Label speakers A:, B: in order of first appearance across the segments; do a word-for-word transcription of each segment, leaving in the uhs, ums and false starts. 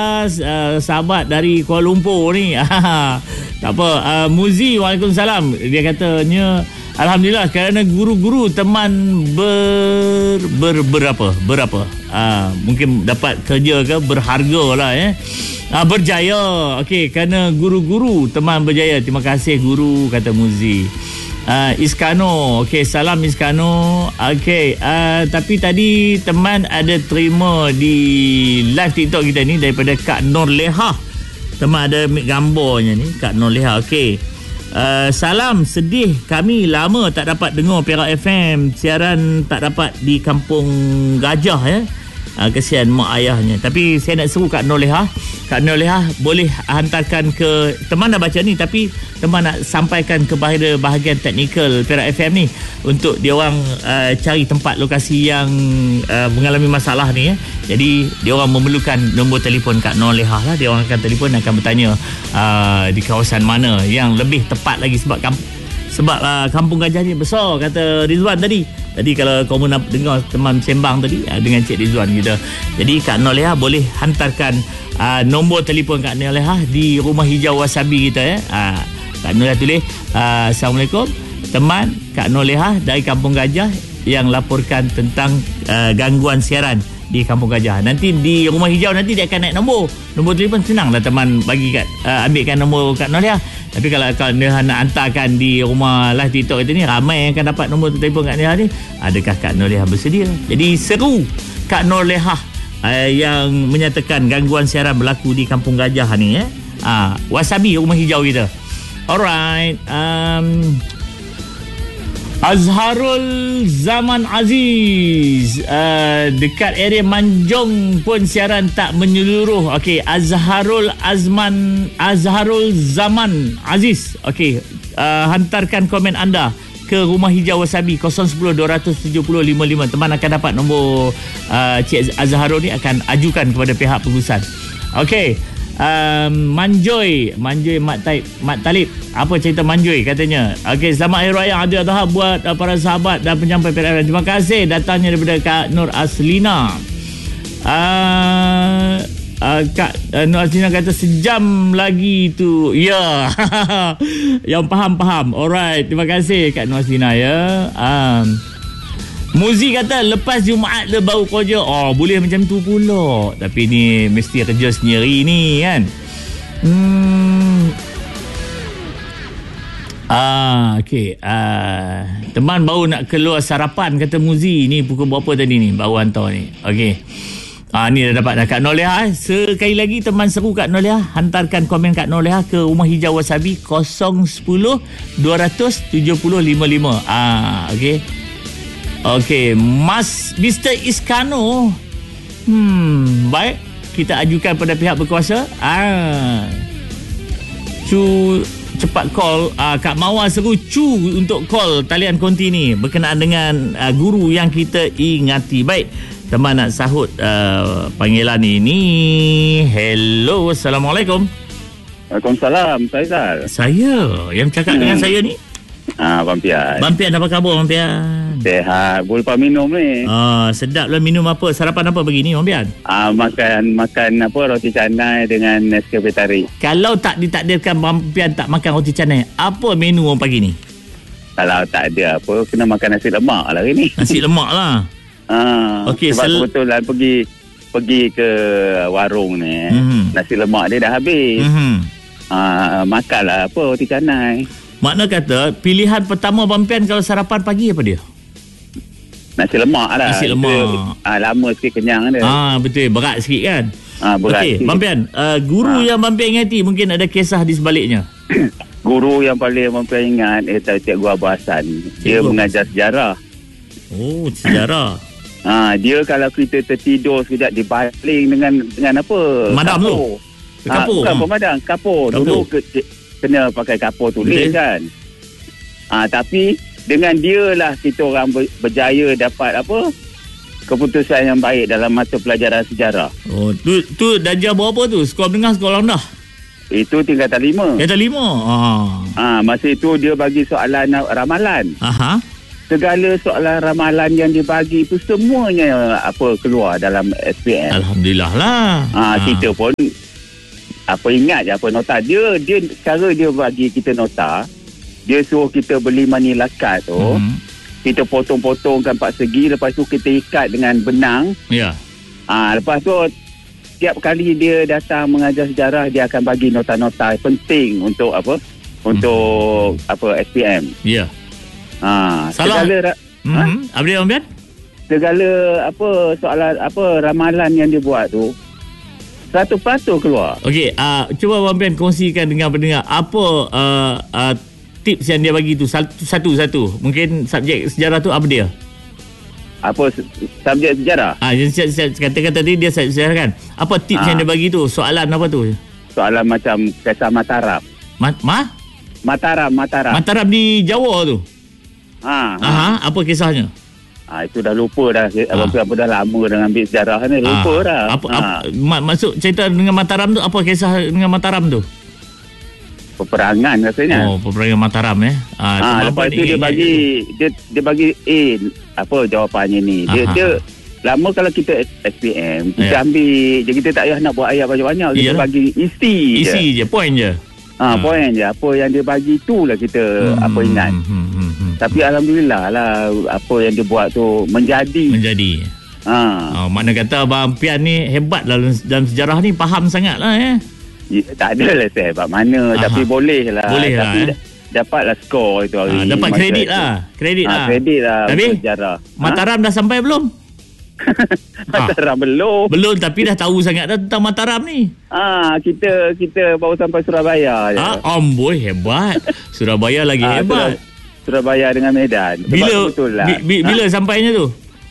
A: uh, sahabat dari Kuala Lumpur ni. Tak apa. Uh, Muzi, waalaikumsalam. Dia katanya, alhamdulillah kerana guru-guru teman ber, ber berapa? Berapa? Uh, mungkin dapat kerja ke, berharga lah eh. Uh, berjaya. Okey, kerana guru-guru teman berjaya. Terima kasih guru, kata Muzi. Uh, Iskano, okey, salam Iskano. Okey, uh, tapi tadi teman ada terima di live TikTok kita ni daripada Kak Norleha. Teman ada gambarnya ni, Kak Norleha. Okey, uh, salam, sedih kami lama tak dapat dengar Perak F M. Siaran tak dapat di Kampung Gajah ya. Uh, kesian mak ayahnya. Tapi saya nak seru Kak Norleha, Kak Norleha boleh hantarkan ke, teman dah baca ni, tapi teman nak sampaikan kepada bahagian teknikal Perak F M ni untuk dia orang uh, cari tempat lokasi yang uh, mengalami masalah ni ya. Jadi dia orang memerlukan nombor telefon Kak Norleha lah. Dia orang akan telefon, akan bertanya uh, di kawasan mana yang lebih tepat lagi, sebab kamp- sebab uh, Kampung Gajah ni besar, kata Rizwan tadi. Tadi kalau kamu nak dengar teman sembang tadi uh, dengan Cik Rizwan kita. Jadi Kak Norleha boleh hantarkan uh, nombor telefon Kak Norleha di Rumah Hijau Wasabi kita ya. Uh, Kak Norleha tulis, uh, Assalamualaikum, teman Kak Norleha dari Kampung Gajah yang laporkan tentang uh, gangguan siaran di Kampung Gajah. Nanti di Rumah Hijau nanti dia akan naik nombor. Nombor telefon senang lah teman bagi kat, uh, ambilkan nombor Kak Norleha. Tapi kalau kalau dia nak hantarkan di rumah live TikTok kita ni, ramai yang akan dapat nombor telefon Kak Norleha ni. Adakah Kak Norleha bersedia? Jadi seru Kak Norleha uh, yang menyatakan gangguan siaran berlaku di Kampung Gajah ni ya. Uh, Wasabi Rumah Hijau kita. Alright. Um, Azharul Zaman Aziz, uh, dekat area Manjong pun siaran tak menyeluruh. Okey, Azharul Azman Azharul Zaman Aziz. Okey, uh, hantarkan komen anda ke Rumah Hijau Wasabi kosong satu kosong dua tujuh nol lima lima. Teman akan dapat nombor uh, Cik Azharul ni, akan ajukan kepada pihak pengurusan. Okey. Um, Manjoy Manjoy Mat Taib Mat Talib, apa cerita Manjoy katanya? Okey, selamat Hari Raya Adil Adha buat uh, para sahabat dan penyampai P R M. Terima kasih datangnya daripada Kak Nur Aslina. uh, uh, Kak uh, Nur Aslina kata sejam lagi tu. Ya, yeah. Yang faham-faham. Alright, terima kasih Kak Nur Aslina ya. um, Muzi kata lepas Jumaat le baru kerja. Oh, boleh macam tu pula. Tapi ni mesti kerja sendiri ni kan. Hmm. Ah, okey. Ah, teman baru nak keluar sarapan, kata Muzi. Ni pukul berapa tadi ni baru hantar ni. Okey. Ah, ni dah dapat dah Kak Norleha eh. Sekali lagi teman seru Kak Norleha, hantarkan komen Kak Norleha ke Rumah Hijau Wasabi kosong satu kosong dua tujuh nol lima lima. Ah, okey. Okey, Mas Mister Iskano. Hmm, baik. Kita ajukan pada pihak berkuasa. Ah. Cu cepat call. Ah, Kak Mawar seru cu untuk call talian konti ni berkenaan dengan uh, guru yang kita ingati. Baik. Teman nak sahut uh, panggilan ini. Hello, Assalamualaikum.
B: Waalaikumsalam, Faizal.
A: Saya yang cakap hmm. dengan saya ni.
B: Ah, Bampian.
A: Bampian, apa khabar Bampian?
B: Sehat. Boleh lepas minum ni.
A: Ah, sedap lah. Minum apa? Sarapan apa pagi ni Bampian?
B: Ah, makan makan apa, roti canai dengan Nescafe tarik.
A: Kalau tak ditakdirkan Bampian tak makan roti canai, apa menu orang pagi ni?
B: Kalau tak ada apa, kena makan nasi lemak lah hari ni.
A: Nasi lemak lah.
B: Ah,
A: okay,
B: sebab
A: sel-
B: kebetulan pergi pergi ke warung ni,
A: mm-hmm.
B: nasi lemak dia dah habis.
A: Mm-hmm.
B: Ah, makanlah apa, roti canai.
A: Makna kata pilihan pertama Bampian kalau sarapan pagi apa dia?
B: Nasi lemak lah.
A: Nasi lemak.
B: Itu, ah, lama sikit kenyang dia.
A: Ah, betul, berat sikit kan?
B: Ah, berat.
A: Okey,
B: sikit.
A: Bampian, uh, guru ah. yang Bampian ingati mungkin ada kisah di sebaliknya.
B: Guru yang paling Bampian ingat ialah Cikgu Abah Hassan. Dia
A: Cikgu.
B: mengajar sejarah.
A: Oh, sejarah.
B: Ah, dia kalau kita tertidur sekejap, dia baling dengan dengan apa?
A: Madam tu.
B: Ah,
A: Kapur.
B: bukan pemadam, kapur.
A: Kapur.
B: Dulu ke, kena pakai kapur tulis. Betul. Kan. Ah, tapi dengan dia lah kita orang ber, berjaya dapat apa? Keputusan yang baik dalam mata pelajaran sejarah.
A: Oh, tu tu darjah berapa tu? Sekolah menengah, sekolah rendah?
B: Itu tingkatan lima.
A: Tingkatan lima. Ah.
B: Ah, masa itu dia bagi soalan ramalan.
A: Aha.
B: segala soalan ramalan yang dibagi itu semuanya apa keluar dalam S P M.
A: Alhamdulillah lah.
B: Ha, ha. Kita pun apa ingat je apa nota dia dia cara dia bagi kita nota, dia suruh kita beli manila card tu. Hmm. Kita potong-potongkan empat segi, lepas tu kita ikat dengan benang.
A: Ya.
B: Ah, lepas tu setiap kali dia datang mengajar sejarah, dia akan bagi nota-nota penting untuk apa? Untuk hmm. apa S P M.
A: Ya.
B: Ah,
A: salah.
B: Segala
A: hmm. ha? Apa dia Ambian?
B: Segala apa soalan apa ramalan yang dia buat tu seratus peratus keluar.
A: Okey, uh, cuba Abang Pian kongsikan dengan pendengar apa uh, uh, tips yang dia bagi tu satu-satu. Mungkin subjek sejarah tu apa dia?
B: Apa subjek sejarah?
A: Ah, yang kata-kata tadi dia sejarah kan. Apa tips ha. yang dia bagi tu? Soalan apa tu?
B: Soalan macam kisah Mataram.
A: Ma? Ma?
B: Mataram, Mataram.
A: Mataram di Jawa tu.
B: Ha.
A: Aha, ha. Apa kisahnya?
B: Ah, itu dah lupa dah. Ha. Apa apa dah lama dah ambil sejarah ni, lupa ha. dah.
A: Apa, ha. apa mak, maksud cerita dengan Mataram tu, apa kisah dengan Mataram tu?
B: Peperangan rasanya.
A: Oh, peperangan Mataram eh.
B: Ah, ha, lepas tu dia bagi dia dia bagi A apa jawapannya ni. Dia Aha. dia lama kalau kita S P M kita ya. ambil je, kita tak payah nak buat ayat banyak-banyak, kita Iyalah. bagi isi je. Isi
A: je, point je.
B: Ah, ha, point je. Apa yang dia bagi itulah kita hmm, apa ingat. Hmm, hmm, hmm, Tapi hmm. alhamdulillah lah apa yang dia buat tu menjadi.
A: Menjadi.
B: Ha.
A: Oh, makna kata Abang Pian ni hebat dalam, dalam sejarah ni, faham sangat lah eh.
B: Ya, tak adalah saya hebat mana. Aha. Tapi boleh lah.
A: Boleh
B: tapi
A: lah eh.
B: Dapatlah skor itu hari.
A: Ha, dapat kredit lah. Kredit ha, lah.
B: Kredit lah.
A: Tapi
B: sejarah.
A: Mataram ha? dah sampai belum?
B: Mataram ha. belum.
A: Belum, tapi dah tahu sangat dah tentang Mataram ni.
B: Ah, ha, kita kita baru sampai Surabaya je.
A: Ah, ha, amboi hebat. Surabaya lagi ha, hebat.
B: Surabaya dengan Medan. Sebab
A: bila
B: betul lah.
A: Bi, bi, ha? Bila sampainya tu?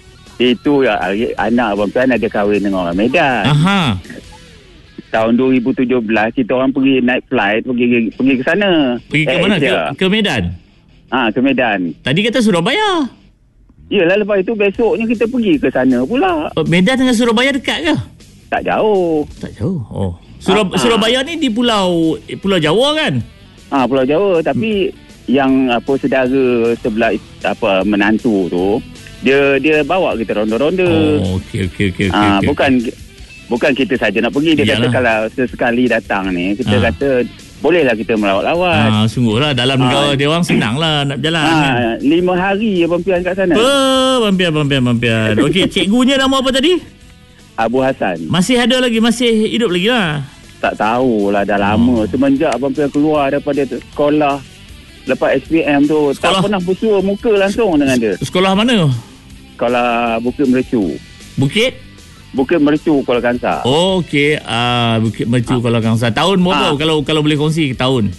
B: Itu ya, anak Abang Pian ada kahwin dengan orang Medan.
A: Aha.
B: Tahun dua ribu tujuh belas kita orang pergi naik flight pergi pergi ke sana.
A: Pergi ke eh, mana? Ke, ke Medan.
B: Ah, ha, ke Medan.
A: Tadi kata Surabaya.
B: Yalah, lepas itu besoknya kita pergi ke sana pula.
A: Medan dengan Surabaya dekat ke?
B: Tak jauh.
A: Tak jauh. Oh. Surab- ha, Surabaya ha. ni di pulau Pulau Jawa kan?
B: Ah, ha, Pulau Jawa, tapi hmm. yang apa saudara sebelah apa menantu tu, dia dia bawa kita ronda-ronda.
A: Oh, okey okey okey okey.
B: Ah,
A: okay,
B: bukan okay. bukan kita saja nak pergi. Dia Yalah. kata kalau sesekali datang ni, kita ha. kata bolehlah kita melawat-lawat.
A: Ah, sungguhlah dalam negara ha. dia orang senanglah nak berjalan.
B: Ha,
A: kan?
B: lima hari Abang Pian kat sana.
A: Oh, Abang Pian, Abang Pian, Abang Pian. Okey, cikgunya nama apa tadi?
B: Abu Hassan.
A: Masih ada lagi, masih hidup lagi lah.
B: Tak tahulah, dah lama. Oh. Semenjak Abang Pian keluar daripada sekolah lepas S P M tu, sekolah? tak pernah bersua muka langsung dengan dia.
A: Sekolah mana?
B: Sekolah Bukit Mericu.
A: Bukit?
B: Bukit Mericu, Kuala Kangsar.
A: Oh, okey. Ah, Bukit Mericu, ha. Kuala Kangsar. Tahun berapa ha. kalau kalau boleh kongsi tahun?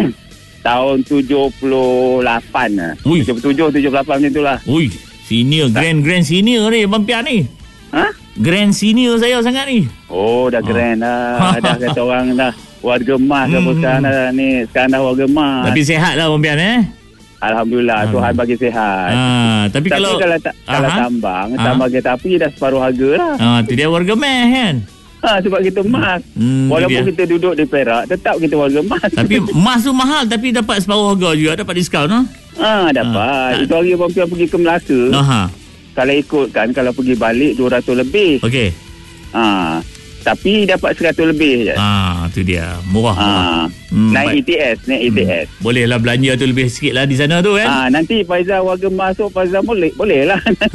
B: Tahun tujuh puluh lapan lah. Ui. tujuh puluh tujuh, tujuh puluh lapan macam itulah.
A: Ui, senior, grand grand senior ni Abang Pian ni.
B: Ha?
A: Grand senior saya sangat ni.
B: Oh, dah grand dah. Dah kata orang dah warga emas hmm. apa sekarang dah ni. Sekarang dah warga emas.
A: Tapi sihat lah Abang Pian eh?
B: Alhamdulillah, ha. Tuhan bagi sihat.
A: Ha, tapi, tapi kalau
B: kalau, ta- kalau tambang, ha? tambang kereta api dah separuh harga lah.
A: Ha, tu dia warga emas kan?
B: Ha, sebab kita emas. Hmm, Walaupun kita duduk di Perak, tetap kita warga emas.
A: Tapi emas tu mahal, tapi dapat separuh harga juga, dapat diskaun. Ha,
B: ha dapat. Ha. Itu hari Abang Pian pergi ke Melaka.
A: Aha.
B: Kalau ikut kan, kalau pergi balik dua ratus lebih.
A: Okey.
B: Ha. Tapi dapat seratus lebih je.
A: Ah, tu dia. Murah.
B: Ha.
A: murah.
B: Hmm, naik E T S, naik E T S.
A: Hmm. Bolehlah belanja tu lebih sikit lah di sana tu kan.
B: Ah, nanti Faizal warga masuk, Faizal boleh, boleh lah.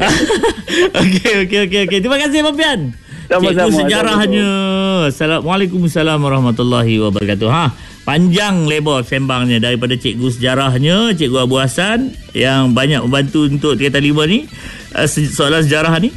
A: Okey, okey, okey, okey. Terima kasih Abang Pian.
B: Sama-sama.
A: Cikgu sejarahnya. Assalamualaikum warahmatullahi wabarakatuh. Ha, panjang lebar sembangnya daripada cikgu sejarahnya, Cikgu Abu Hassan yang banyak membantu untuk Tingkatan lima ni. Uh, soalan sejarah ni.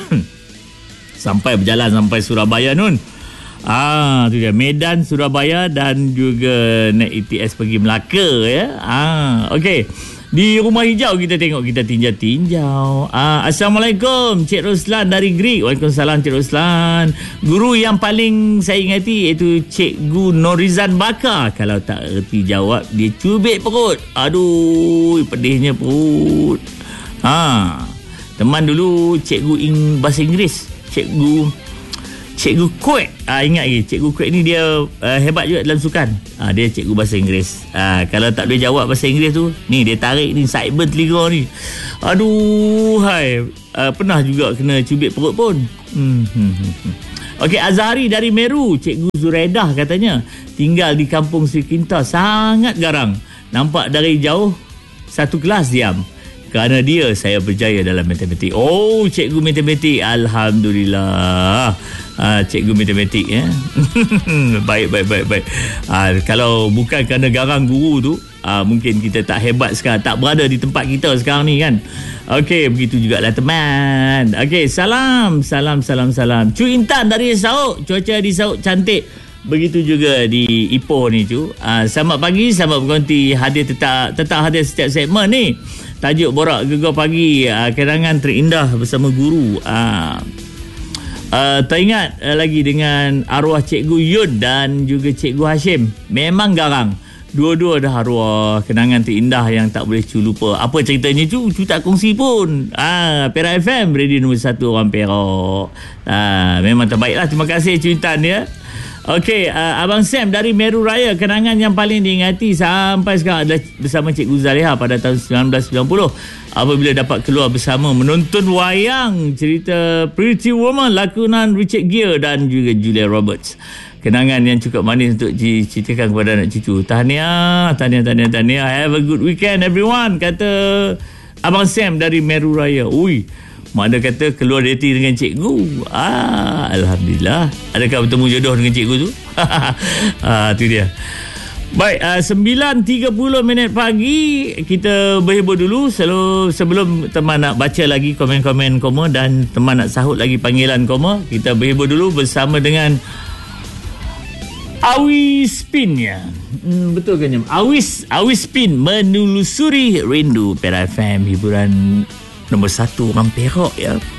A: Sampai berjalan sampai Surabaya nun. Ah, tu dia Medan, Surabaya dan juga naik E T S pergi Melaka ya. Ah, okey. Di Rumah Hijau kita tengok, kita tinjau-tinjau. Ah, Assalamualaikum Cik Ruslan dari Greek. Waalaikumsalam Cik Ruslan. Guru yang paling saya ingati iaitu Cikgu Norizan Bakar. Kalau tak erti jawab dia cubit perut. Aduh, pedihnya perut. Ha. Teman dulu cikgu ing bahasa Inggeris. Cikgu Cikgu Kwek, ah, ingat lagi Cikgu Kwek ni dia uh, hebat juga dalam sukan. ah, Dia cikgu bahasa Inggeris. ah, Kalau tak boleh jawab bahasa Inggeris tu, ni dia tarik ni sideburn telinga ni. Aduh hai, uh, pernah juga kena cubit perut pun. hmm, hmm, hmm. Okey, Azhari dari Meru. Cikgu Zuredah katanya tinggal di kampung Sri Kinta, sangat garang. Nampak dari jauh satu kelas diam. Kerana dia saya berjaya dalam matematik. Oh, cikgu matematik. Alhamdulillah. Ah, cikgu matematik ya. baik baik baik baik. Ah, kalau bukan kerana garang guru tu, ah, mungkin kita tak hebat sekarang, tak berada di tempat kita sekarang ni kan. Okey, begitu jugalah teman. Okey, salam, salam, salam, salam. Cu Intan dari Sauk. Cuaca di Sauk cantik. Begitu juga di Ipoh ni cu. Ah, selamat pagi, selamat berkonti. Hadir tetap tetap hadir setiap segmen ni. Tajuk Borak Gegar Pagi, uh, kenangan terindah bersama guru. uh, uh, Teringat uh, lagi dengan arwah Cikgu Yun dan juga Cikgu Hashim. Memang garang. Dua-dua dah arwah, kenangan terindah yang tak boleh cu lupa. Apa ceritanya cu? Cu tak kongsi pun. uh, Perak F M, radio nombor satu orang Perak. uh, Memang terbaiklah. Terima kasih Cu Intan ya. Okey, uh, Abang Sam dari Meru Raya, kenangan yang paling diingati sampai sekarang adalah bersama Cikgu Zaliha pada tahun sembilan belas sembilan puluh apabila dapat keluar bersama menonton wayang cerita Pretty Woman lakonan Richard Gere dan juga Julia Roberts. Kenangan yang cukup manis untuk diceritakan kepada anak cucu. Tahniah, tahniah, tahniah, tahniah. Have a good weekend everyone, kata Abang Sam dari Meru Raya. Ui, mana kata keluar dating dengan cikgu. Ah, Alhamdulillah. Adakah bertemu jodoh dengan cikgu tu? ah, tu dia. Baik, uh, sembilan tiga puluh minit pagi. Kita berhibur dulu selalu, sebelum teman nak baca lagi komen-komen koma dan teman nak sahut lagi panggilan koma. Kita berhibur dulu bersama dengan Awis Spin ya. Hmm, betul kan? Awis Awis Spin menelusuri rindu. Perak F M, hiburan nombor satu orang Perak ya.